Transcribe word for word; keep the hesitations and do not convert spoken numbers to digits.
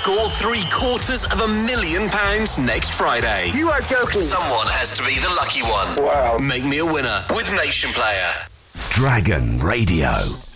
Score three quarters of a million pounds next Friday. You are joking. Someone has to be the lucky one. Wow. Make me a winner with Nation Player. Dragon Radio.